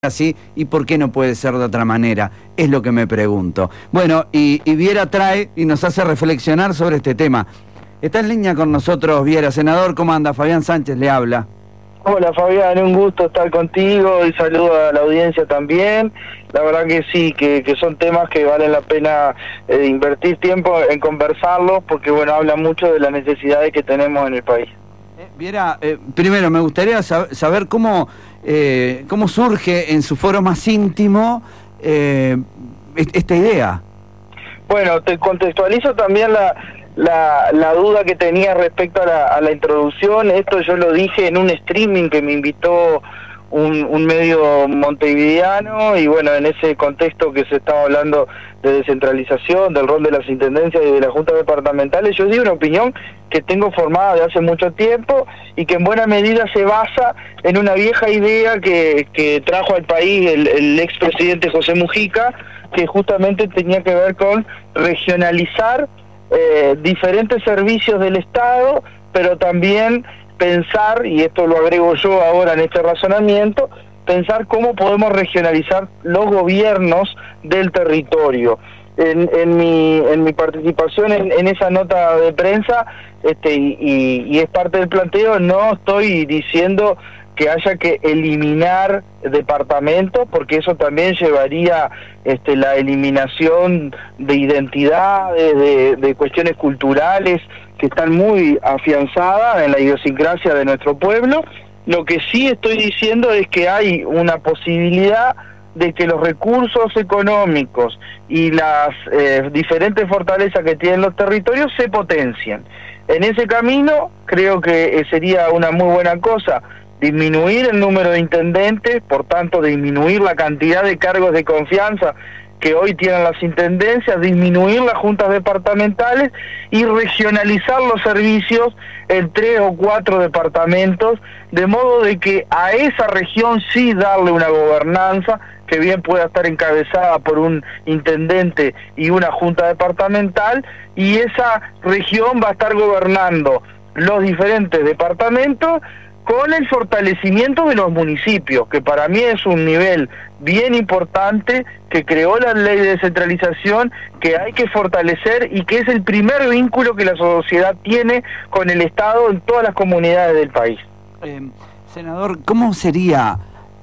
así y por qué no puede ser de otra manera, es lo que me pregunto. Bueno, y Viera trae y nos hace reflexionar sobre este tema. Está en línea con nosotros Viera. Senador, ¿cómo anda? Fabián Sánchez le habla. Hola Fabián, un gusto estar contigo y saludo a la audiencia también. La verdad que sí, que son temas que valen la pena invertir tiempo en conversarlos porque bueno, habla mucho de las necesidades que tenemos en el país. Viera, primero me gustaría saber cómo surge en su foro más íntimo esta idea. Bueno, te contextualizo también la duda que tenía respecto a la introducción. Esto yo lo dije en un streaming que me invitó un medio montevideano, y bueno, en ese contexto que se estaba hablando de descentralización, del rol de las intendencias y de las juntas departamentales, yo di una opinión que tengo formada de hace mucho tiempo y que en buena medida se basa en una vieja idea que trajo al país el expresidente José Mujica, que justamente tenía que ver con regionalizar diferentes servicios del Estado, pero también pensar, y esto lo agrego yo ahora en este razonamiento, pensar cómo podemos regionalizar los gobiernos del territorio. En mi participación en esa nota de prensa, y es parte del planteo, no estoy diciendo que haya que eliminar departamentos, porque eso también llevaría la eliminación de identidades, de cuestiones culturales que están muy afianzadas en la idiosincrasia de nuestro pueblo. Lo que sí estoy diciendo es que hay una posibilidad de que los recursos económicos y las diferentes fortalezas que tienen los territorios se potencien. En ese camino creo que sería una muy buena cosa disminuir el número de intendentes, por tanto disminuir la cantidad de cargos de confianza que hoy tienen las intendencias, disminuir las juntas departamentales y regionalizar los servicios en 3 o 4 departamentos, de modo de que a esa región sí darle una gobernanza que bien pueda estar encabezada por un intendente y una junta departamental, y esa región va a estar gobernando los diferentes departamentos con el fortalecimiento de los municipios, que para mí es un nivel bien importante que creó la ley de descentralización, que hay que fortalecer y que es el primer vínculo que la sociedad tiene con el Estado en todas las comunidades del país. Senador, ¿cómo sería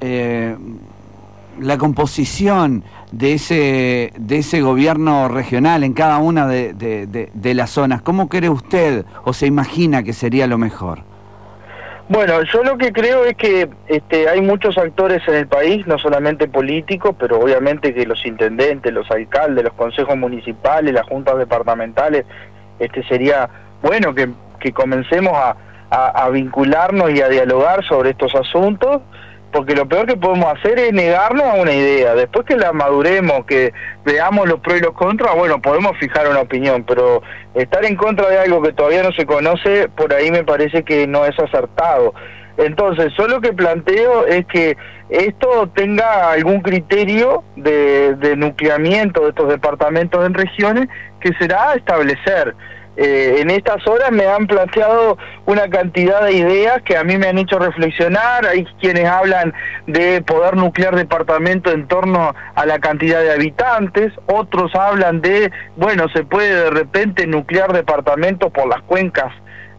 la composición de ese gobierno regional en cada una de las zonas? ¿Cómo cree usted o se imagina que sería lo mejor? Bueno, yo lo que creo es que hay muchos actores en el país, no solamente políticos, pero obviamente que los intendentes, los alcaldes, los consejos municipales, las juntas departamentales, sería bueno que comencemos a vincularnos y a dialogar sobre estos asuntos, porque lo peor que podemos hacer es negarnos a una idea. Después que la maduremos, que veamos los pros y los contras, bueno, podemos fijar una opinión, pero estar en contra de algo que todavía no se conoce, por ahí me parece que no es acertado. Entonces, yo lo que planteo es que esto tenga algún criterio de nucleamiento de estos departamentos en regiones que será establecer. En estas horas me han planteado una cantidad de ideas que a mí me han hecho reflexionar. Hay quienes hablan de poder nuclear departamento en torno a la cantidad de habitantes, otros hablan de, bueno, se puede de repente nuclear departamentos por las cuencas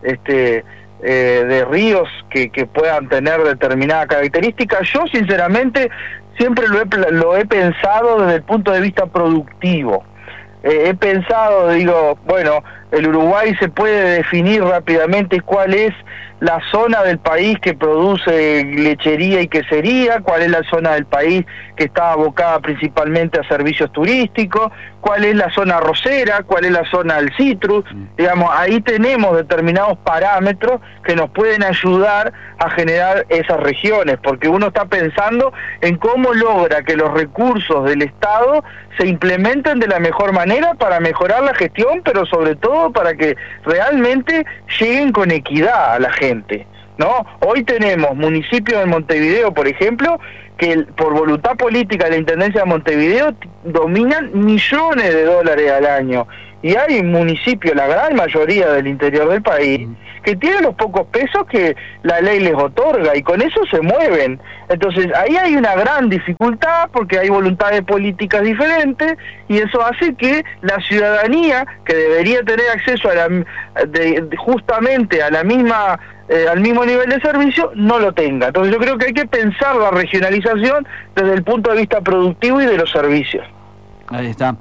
de ríos que puedan tener determinada característica. Yo sinceramente siempre lo he pensado desde el punto de vista productivo. He pensado, digo, bueno, el Uruguay se puede definir rápidamente cuál es la zona del país que produce lechería y quesería, cuál es la zona del país que está abocada principalmente a servicios turísticos, cuál es la zona arrocera, cuál es la zona del citrus. Digamos, ahí tenemos determinados parámetros que nos pueden ayudar a generar esas regiones, porque uno está pensando en cómo logra que los recursos del Estado se implementen de la mejor manera para mejorar la gestión, pero sobre todo para que realmente lleguen con equidad a la gente, ¿no? Hoy tenemos municipios en Montevideo, por ejemplo, que por voluntad política de la Intendencia de Montevideo dominan millones de dólares al año, y hay municipios, la gran mayoría del interior del país, que tienen los pocos pesos que la ley les otorga, y con eso se mueven. Entonces ahí hay una gran dificultad, porque hay voluntades políticas diferentes, y eso hace que la ciudadanía, que debería tener acceso a justamente a la misma al mismo nivel de servicio, no lo tenga. Entonces yo creo que hay que pensar la regionalización desde el punto de vista productivo y de los servicios. Ahí está.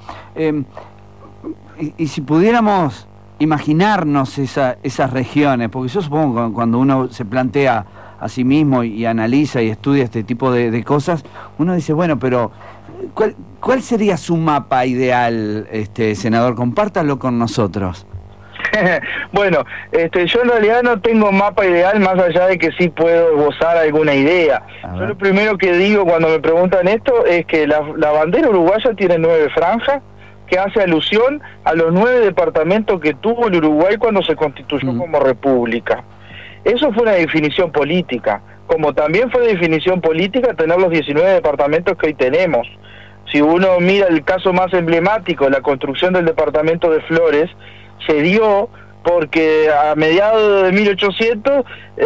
Y si pudiéramos imaginarnos esas regiones, porque yo supongo que cuando uno se plantea a sí mismo y analiza y estudia este tipo de cosas, uno dice, bueno, pero ¿cuál sería su mapa ideal, senador? Compártalo con nosotros. Bueno, yo en realidad no tengo mapa ideal, más allá de que sí puedo esbozar alguna idea. Yo lo primero que digo cuando me preguntan esto es que la bandera uruguaya tiene 9 franjas, que hace alusión a los 9 departamentos que tuvo el Uruguay cuando se constituyó como república. Eso fue una definición política, como también fue definición política tener los 19 departamentos que hoy tenemos. Si uno mira el caso más emblemático, la construcción del departamento de Flores, se dio porque a mediados de 1800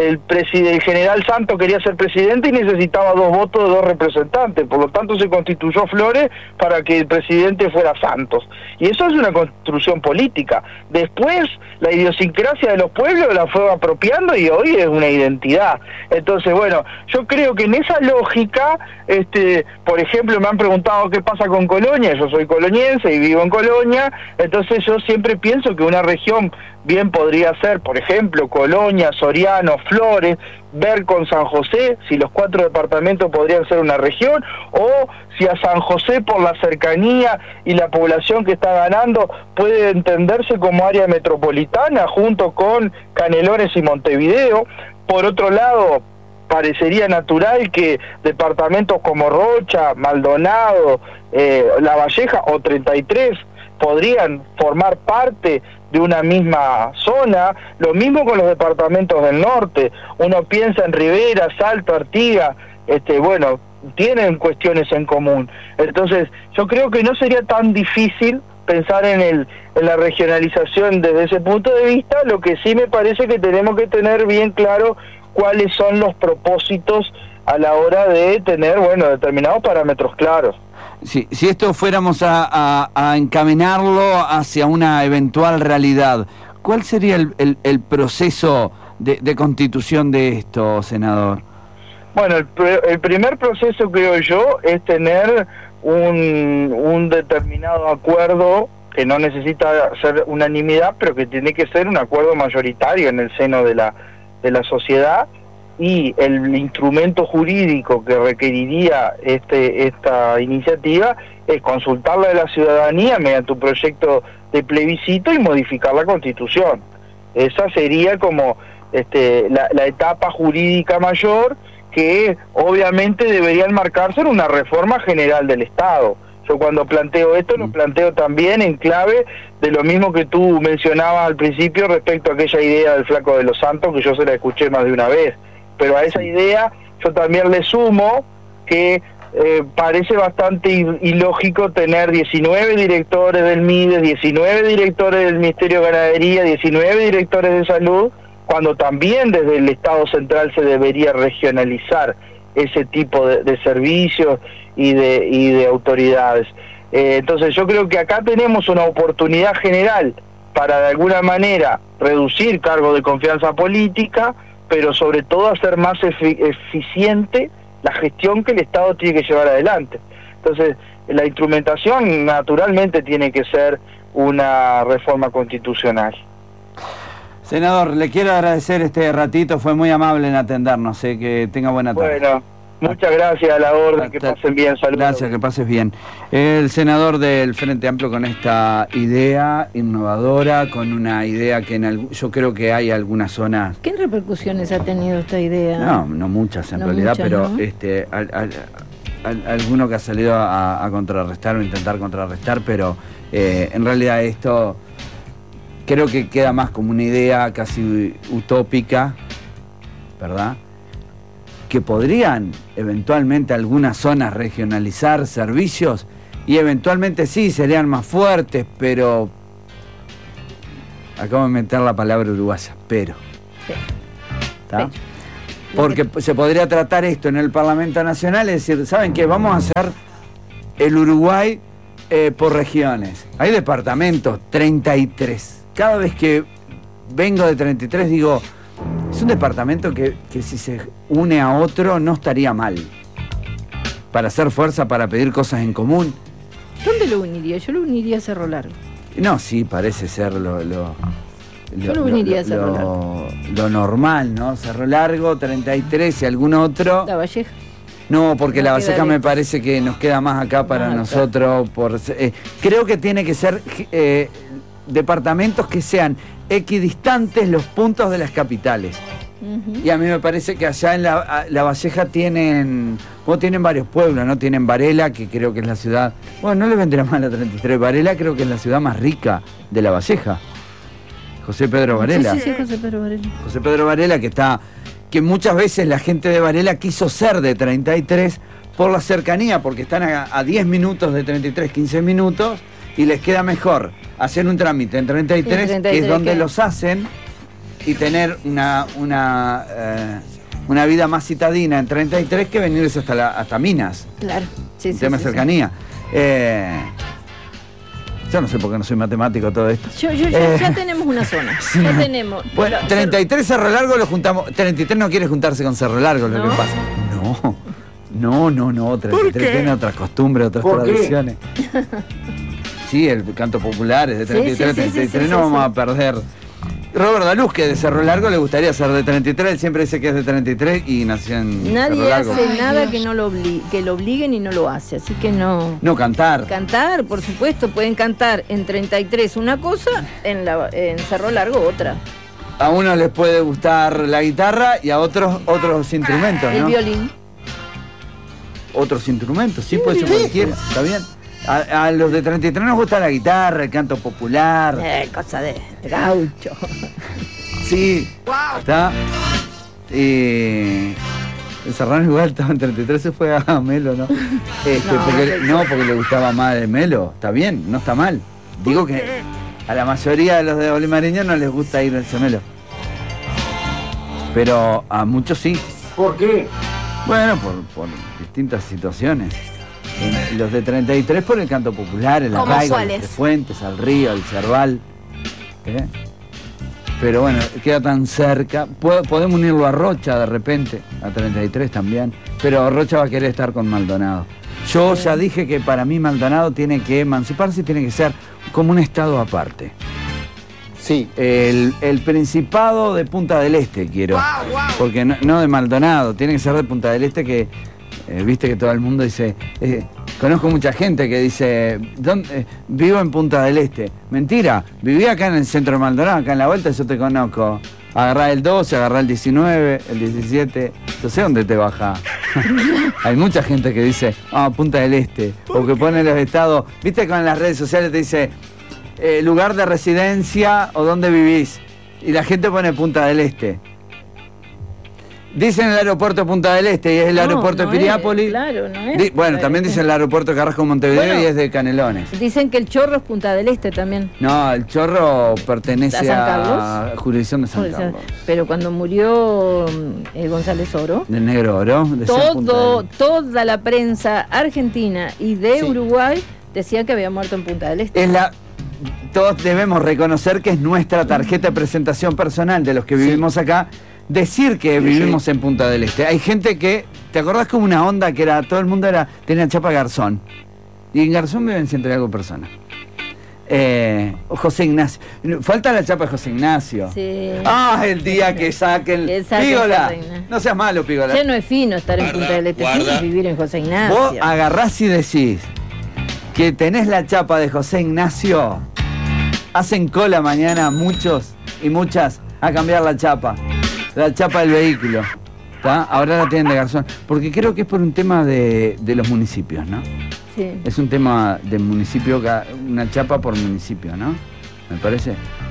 el general Santos quería ser presidente y necesitaba 2 votos de 2 representantes, por lo tanto se constituyó Flores para que el presidente fuera Santos, y eso es una construcción política. Después la idiosincrasia de los pueblos la fue apropiando y hoy es una identidad. Entonces, bueno, yo creo que en esa lógica, por ejemplo, me han preguntado qué pasa con Colonia. Yo soy coloniense y vivo en Colonia, entonces yo siempre pienso que una región bien podría ser, por ejemplo, Colonia, Soriano, Flores, ver con San José si los 4 departamentos podrían ser una región, o si a San José, por la cercanía y la población que está ganando, puede entenderse como área metropolitana junto con Canelones y Montevideo. Por otro lado, parecería natural que departamentos como Rocha, Maldonado, La Valleja o 33 podrían formar parte de una misma zona. Lo mismo con los departamentos del norte. Uno piensa en Rivera, Salto, Artigas, bueno, tienen cuestiones en común. Entonces, yo creo que no sería tan difícil pensar en la regionalización desde ese punto de vista. Lo que sí me parece que tenemos que tener bien claro cuáles son los propósitos a la hora de tener, bueno, determinados parámetros claros. Si esto fuéramos a encaminarlo hacia una eventual realidad, ¿cuál sería el proceso de constitución de esto, senador? Bueno, el primer proceso, creo yo, es tener un determinado acuerdo que no necesita ser unanimidad, pero que tiene que ser un acuerdo mayoritario en el seno de la sociedad, y el instrumento jurídico que requeriría esta iniciativa es consultarla a la ciudadanía mediante un proyecto de plebiscito y modificar la Constitución. Esa sería como la etapa jurídica mayor, que obviamente debería enmarcarse en una reforma general del Estado. Yo cuando planteo esto lo planteo también en clave de lo mismo que tú mencionabas al principio respecto a aquella idea del Flaco de los Santos, que yo se la escuché más de una vez. Pero a esa idea yo también le sumo que parece bastante ilógico tener 19 directores del MIDES, 19 directores del Ministerio de Ganadería, 19 directores de salud, cuando también desde el Estado central se debería regionalizar ese tipo de servicios y de autoridades. Entonces yo creo que acá tenemos una oportunidad general para de alguna manera reducir cargos de confianza política, pero sobre todo hacer más eficiente la gestión que el Estado tiene que llevar adelante. Entonces, la instrumentación naturalmente tiene que ser una reforma constitucional. Senador, le quiero agradecer este ratito, fue muy amable en atendernos, que tenga buena tarde. Bueno, muchas gracias, a la orden, que pasen bien, saludos. Gracias, que pases bien. El senador del Frente Amplio con esta idea innovadora, con una idea que yo creo que hay algunas zonas... ¿Qué repercusiones ha tenido esta idea? No muchas en realidad, muchas, pero ¿no? Alguno que ha salido a contrarrestar o intentar contrarrestar, pero en realidad esto creo que queda más como una idea casi utópica, ¿verdad? Que podrían eventualmente algunas zonas regionalizar servicios y eventualmente sí, serían más fuertes, pero... Acabo de meter la palabra uruguaya, pero... Sí. ¿Está? Sí. Porque se podría tratar esto en el Parlamento Nacional, es decir, ¿saben qué? Vamos a hacer el Uruguay por regiones. Hay departamentos, 33. Cada vez que vengo de 33 digo, es un departamento que si se une a otro no estaría mal. Para hacer fuerza, para pedir cosas en común. ¿Dónde lo uniría? Yo lo uniría a Cerro Largo. No, sí, parece ser Yo lo uniría a Cerro Largo. Lo normal, ¿no? Cerro Largo, 33 y algún otro. La Valleja. No, porque No la queda Valleja me lejos. parece que nos queda más acá para Más acá. nosotros. Creo que tiene que ser departamentos que sean equidistantes los puntos de las capitales. Y a mí me parece que allá en la Valleja tienen varios pueblos, ¿no? Tienen Varela, que creo que es la ciudad... Bueno, no le vendrá mal a 33. Varela creo que es la ciudad más rica de la Valleja. José Pedro Varela. Sí, José Pedro Varela. José Pedro Varela, que muchas veces la gente de Varela quiso ser de 33 por la cercanía, porque están a 10 minutos de 33, 15 minutos, y les queda mejor hacer un trámite en 33, que es donde los hacen, y tener una vida más citadina en 33 que venirse hasta Minas. Claro. Sí, El tema de cercanía. Yo no sé por qué no soy matemático todo esto. Ya tenemos una zona. Ya tenemos. Bueno, 33 Cerro Largo lo juntamos. 33 no quiere juntarse con Cerro Largo, lo ¿No? que pasa. No. 33 tiene otras costumbres, otras tradiciones. Sí, el canto popular es de 33, 33 no vamos a perder. Robert Daluz, que de Cerro Largo le gustaría ser de 33, él siempre dice que es de 33 y nació en Cerro Nadie Largo. hace nada que no lo que lo obliguen y no lo hace, así que no. No, cantar. Cantar, por supuesto, pueden cantar en 33 una cosa, en Cerro Largo otra. A unos les puede gustar la guitarra y a otros instrumentos, El ¿no? violín. Otros instrumentos, sí, puede ser cualquiera, está bien. A los de 33 nos gusta la guitarra, el canto popular. Cosa de gaucho. Sí, está. El Serrano igual estaba en 33, se fue a Melo, ¿no? Porque le gustaba más de Melo, está bien, no está mal. Digo que a la mayoría de los de Olimareño no les gusta ir al Melo. Pero a muchos sí. ¿Por qué? Bueno, por distintas situaciones. Los de 33 por el canto popular, el ¿Cómo arraigo, cuáles? de Fuentes, al río, al Cerval. Pero bueno, queda tan cerca. Podemos unirlo a Rocha de repente, a 33 también. Pero Rocha va a querer estar con Maldonado. Yo ya dije que para mí Maldonado tiene que emanciparse y tiene que ser como un estado aparte. Sí. El Principado de Punta del Este quiero. Porque no de Maldonado, tiene que ser de Punta del Este que... viste que todo el mundo dice, conozco mucha gente que dice, vivo en Punta del Este. Mentira, viví acá en el centro de Maldonado, acá en la vuelta, yo te conozco. Agarrá el 12, agarrá el 19, el 17, yo sé dónde te baja. Hay mucha gente que dice, Punta del Este, o que pone los estados, viste que en las redes sociales te dice, lugar de residencia o dónde vivís, y la gente pone Punta del Este. Dicen el aeropuerto Punta del Este y es el aeropuerto de Piriápolis. Claro, no es. Bueno, también dicen el aeropuerto Carrasco Montevideo Bueno. y es de Canelones. Dicen que el Chorro es Punta del Este también. No, el Chorro pertenece ¿A San a Carlos? jurisdicción de San Carlos. Pero cuando murió González Oro, Del Negro Oro. de ser Punta del Este. toda la prensa argentina y de Uruguay decía que había muerto en Punta del Este. Todos debemos reconocer que es nuestra tarjeta de presentación personal de los que vivimos acá. Decir que vivimos en Punta del Este. Hay gente que, ¿te acordás como una onda que era, todo el mundo tenía chapa Garzón? Y en Garzón viven ciento y algo personas. José Ignacio. Falta la chapa de José Ignacio. Sí. El día que saquen. Que saquen Pígola. José Ignacio. No seas malo, Pígola. Ya no es fino estar en Punta del Este, fino es vivir en José Ignacio. Vos agarrás y decís que tenés la chapa de José Ignacio. Hacen cola mañana muchos y muchas a cambiar la chapa del vehículo. ¿Tá? Ahora la tienen de Garzón. Porque creo que es por un tema de los municipios, ¿no? Sí. Es un tema de municipio, una chapa por municipio, ¿no? Me parece.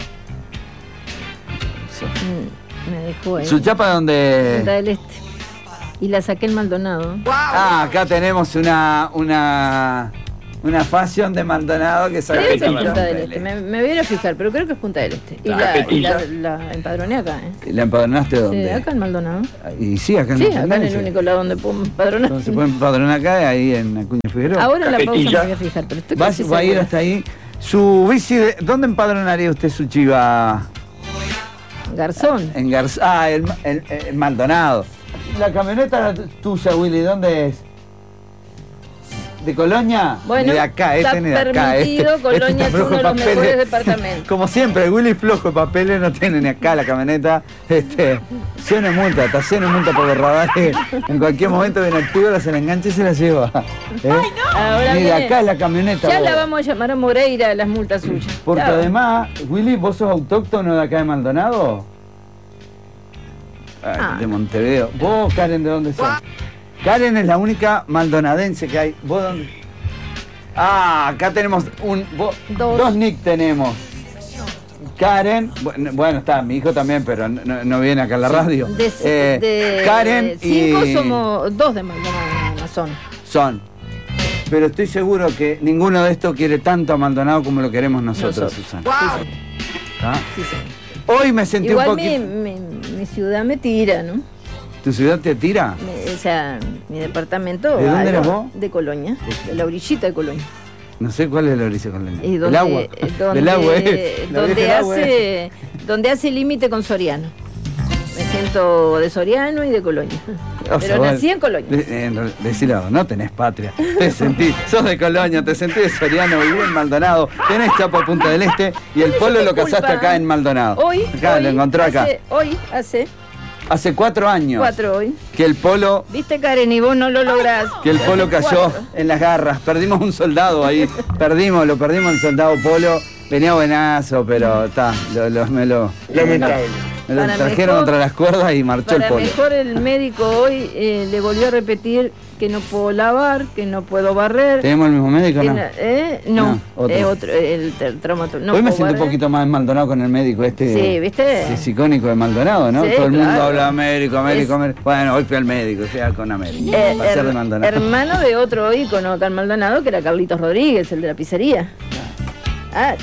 Sí. Me dejó ahí. ¿Su chapa donde? Punta del Este. Y la saqué en Maldonado. Acá tenemos una Una fashion de Maldonado que sabe Creo que es que Punta del Este, me voy a ir a fijar, pero creo que es Punta del Este. Y la empadroné acá, ¿eh? ¿La empadronaste dónde? Sí, acá en Maldonado. Y sí, acá en Sí, Maldonado. acá en el único lado donde puedo empadronar. Entonces se puede empadronar acá, ahí en Acuña Figueroa. Ahora en la pausa me voy a fijar, pero estoy casi ¿Va a ir segura. hasta ahí? Su bici, ¿dónde empadronaría usted su chiva? Garzón. En el Maldonado. La camioneta tuya, Willy, ¿dónde es? ¿De Colonia? Bueno, de acá, está ni de acá. permitido, Colonia está es flojo uno de los papeles. mejores departamentos. Como siempre, Willy flojo de papeles, no tiene ni acá la camioneta. Lleno de multa, está lleno de multa por los radares. En cualquier momento viene el pibe, se la engancha y se la lleva. Ahora Ni de viene- acá es la camioneta. Ya vos. la vamos a llamar a Moreira, las multas suyas. Porque Claro. además, Willy, ¿vos sos autóctono de acá de Maldonado? Ay, de Montevideo. ¿Vos, Karen, de dónde sos? Karen es la única maldonadense que hay. ¿Vos dónde? Ah, acá tenemos dos Nick tenemos. Karen, bueno, está, mi hijo también, pero no viene acá a la radio. Karen cinco y... somos dos de Maldonado, no Son. Pero estoy seguro que ninguno de estos quiere tanto a Maldonado como lo queremos nosotros. Susana. Wow. ¿Ah? Sí, sí. Hoy me sentí Igual un poquito... mi ciudad me tira, ¿no? ¿Tu ciudad te tira? O sea, mi departamento... ¿De dónde eres algo vos? De Colonia, de la orillita de Colonia. No sé cuál es la orilla con la Y El agua. Del agua, donde hace límite con Soriano. Me siento de Soriano y de Colonia. Pero nací en Colonia. Decilo, no tenés patria. Te sentís, sos de Colonia, te sentís de Soriano, viví en Maldonado, tenés chapa Punta del Este y el polo lo cazaste acá en Maldonado. Hoy, acá, lo encontró acá. Hace 4 años. 4 hoy. Que el polo... ¿Viste, Karen? Y vos no lo lográs. Que el polo cayó en las garras. Perdimos un soldado ahí. Lo perdimos el soldado Polo. Venía buenazo, pero está, me lo trajeron contra las cuerdas y marchó el Para polo. mejor el médico hoy le volvió a repetir que no puedo lavar, que no puedo barrer. ¿Tenemos el mismo médico, no? No, otro. El traumatólogo. No hoy me puedo siento un barrer. poquito más en Maldonado con el médico este. Sí, ¿viste? Es icónico de Maldonado, ¿no? Sí, Todo el mundo claro. habla Américo. Bueno, hoy fui al médico, fui con Américo. Va a ser de Maldonado. Hermano de otro ícono acá en Maldonado, que era Carlitos Rodríguez, el de la pizzería. Ah,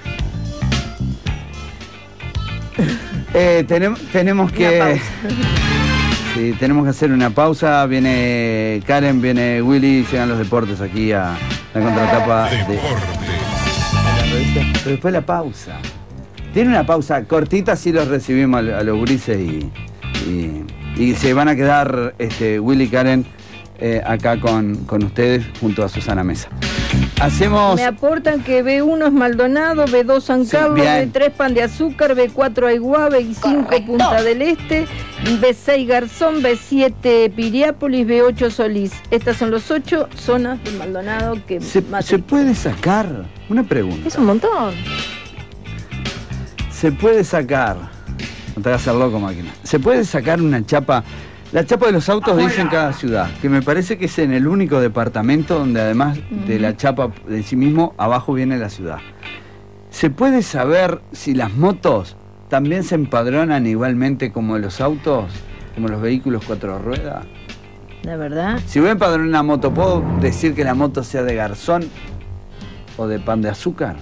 tenemos que... Sí, tenemos que hacer una pausa. Viene Karen, viene Willy, llegan los deportes aquí a la contratapa de la revista. Pero después la pausa. Tiene una pausa cortita, así los recibimos a los grises y se van a quedar Willy y Karen acá con ustedes junto a Susana Mesa. Hacemos... me aportan que B1 es Maldonado, B2 San Carlos, bien. B3 Pan de Azúcar, B4 Aiguá, B5 Punta del Este, B6 Garzón, B7 Piriápolis, B8 Solís. Estas son los 8 zonas de Maldonado que ¿Se puede sacar? Una pregunta. Es un montón. Se puede sacar... No te hagas el loco, máquina. ¿Se puede sacar una chapa? La chapa de los autos dice en cada ciudad, que me parece que es en el único departamento donde además de la chapa de sí mismo, abajo viene la ciudad. ¿Se puede saber si las motos también se empadronan igualmente como los autos, como los vehículos 4 ruedas? ¿De verdad? Si voy a empadronar una moto, ¿puedo decir que la moto sea de Garzón o de Pan de Azúcar?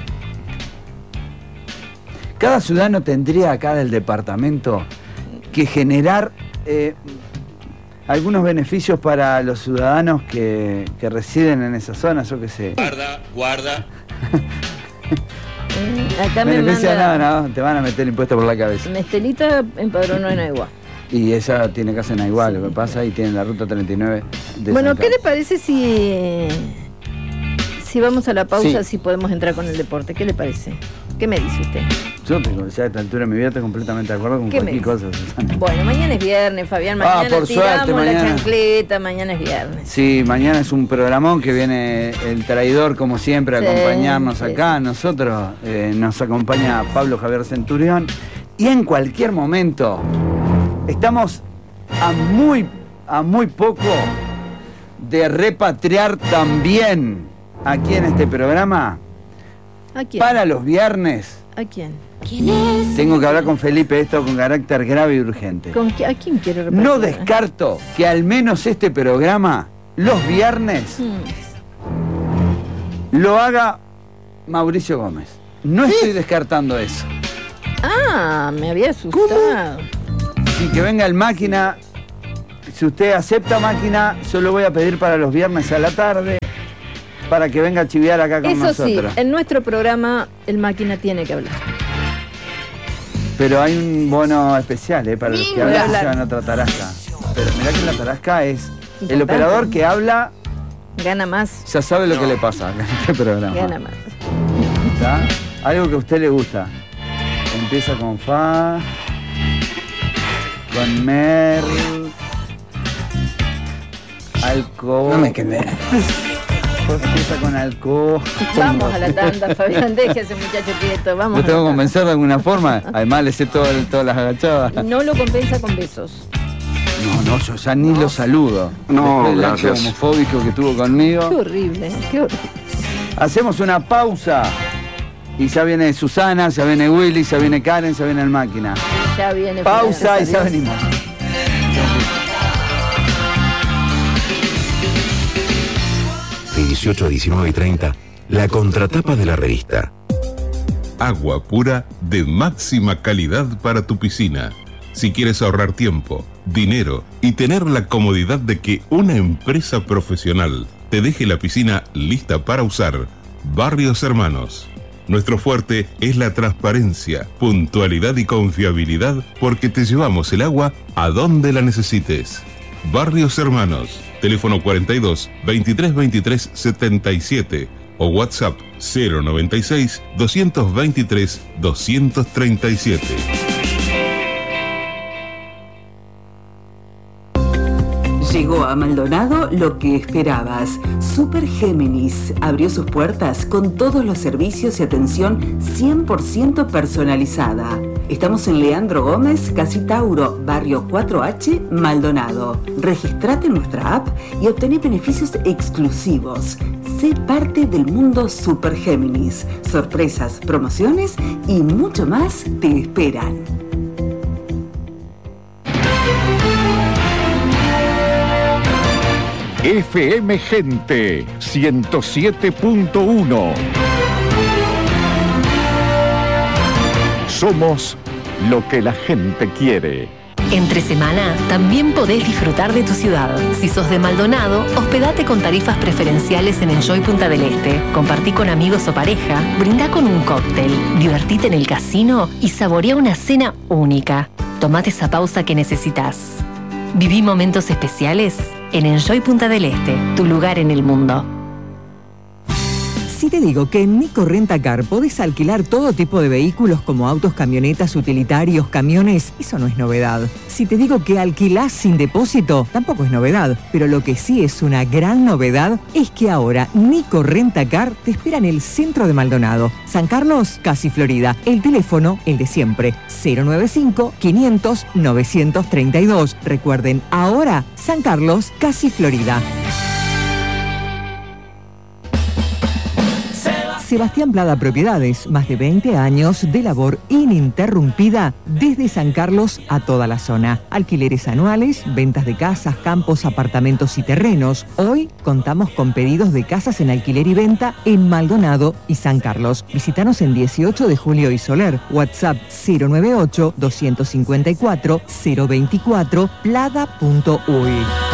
Cada ciudadano tendría acá del departamento que generar algunos beneficios para los ciudadanos que residen en esa zona, yo qué sé. Guarda. Acá me Beneficia manda... nada, no, te van a meter impuestos por la cabeza. Estelita empadronó en Aiguá. Y ella tiene casa en Aiguá, lo que pasa, y tiene la ruta 39 de Bueno, San ¿qué le Carlos. parece si vamos a la pausa, Sí. si podemos entrar con el deporte? ¿Qué le parece? ¿Qué me dice usted? Yo tengo, ya a esta altura de mi vida estoy completamente de acuerdo con ¿Qué me cualquier dice? cosa, Susana. Bueno, mañana es viernes, Fabián. Mañana por tiramos suerte, la mañana. chancleta, mañana es viernes. Sí, mañana es un programón que viene el traidor, como siempre, a Sí, acompañarnos sí, acá. sí. Nosotros nos acompaña Pablo Javier Centurión. Y en cualquier momento estamos a muy poco de repatriar también aquí en este programa, ¿A quién? para los viernes. ¿A quién? Tengo que hablar con Felipe, esto con carácter grave y urgente. ¿A quién quiere repartir? No descarto que al menos este programa, los viernes, lo haga Mauricio Gómez. No estoy descartando eso. Ah, me había asustado. Y que venga el Máquina. Si usted acepta Máquina, yo lo voy a pedir para los viernes a la tarde, para que venga a chiviar acá con nosotros. Eso sí, en nuestro programa el Máquina tiene que hablar. Pero hay un bono especial, para los que hablan, se van a otra tarasca. Pero mirá que la tarasca es Importante. el operador que habla, Gana más. ya sabe lo que le pasa en este programa. Gana más. ¿Está? Algo que a usted le gusta. Empieza con Fa, con Mer, Alco. No me quemé. Empieza con Alco. Vamos a la tanda, Fabián, deje a ese muchacho quieto. Vamos. ¿Lo tengo que a la convencer de alguna forma? Además le sé todas las agachadas. tanda. No lo compensa con besos. No, yo ya ni lo saludo. No, Después del acto gracias. homofóbico que tuvo conmigo. Qué horrible, qué horrible. Hacemos una pausa. Y ya viene Susana, ya viene Willy, ya viene Karen, ya viene el Máquina. Ya viene. Pausa y Fabián. ya venimos. De 18 a 19:30, la contratapa de la revista. Agua pura de máxima calidad para tu piscina. Si quieres ahorrar tiempo, dinero y tener la comodidad de que una empresa profesional te deje la piscina lista para usar, Barrios Hermanos. Nuestro fuerte es la transparencia, puntualidad y confiabilidad porque te llevamos el agua a donde la necesites. Barrios Hermanos, teléfono 42 23 23 77 o WhatsApp 096 223 237. Llegó a Maldonado lo que esperabas. Super Géminis abrió sus puertas con todos los servicios y atención 100% personalizada. Estamos en Leandro Gómez, Casi Tauro, barrio 4H, Maldonado. Registrate en nuestra app y obtené beneficios exclusivos. Sé parte del mundo Super Géminis. Sorpresas, promociones y mucho más te esperan. FM Gente 107.1. Somos lo que la gente quiere. Entre semana también podés disfrutar de tu ciudad. Si sos de Maldonado, hospedate con tarifas preferenciales en Enjoy Punta del Este. Compartí con amigos o pareja, brindá con un cóctel, divertite en el casino y saborea una cena única. Tomate esa pausa que necesitas. Viví momentos especiales en Enjoy Punta del Este, tu lugar en el mundo. Si te digo que en Nico Rentacar podés alquilar todo tipo de vehículos como autos, camionetas, utilitarios, camiones, eso no es novedad. Si te digo que alquilás sin depósito, tampoco es novedad. Pero lo que sí es una gran novedad es que ahora Nico Rentacar te espera en el centro de Maldonado. San Carlos, Casi Florida. El teléfono, el de siempre, 095-500-932. Recuerden, ahora San Carlos, Casi Florida. Sebastián Plada Propiedades, más de 20 años de labor ininterrumpida desde San Carlos a toda la zona. Alquileres anuales, ventas de casas, campos, apartamentos y terrenos. Hoy contamos con pedidos de casas en alquiler y venta en Maldonado y San Carlos. Visítanos en 18 de Julio y Soler. WhatsApp 098-254-024, plada.uy.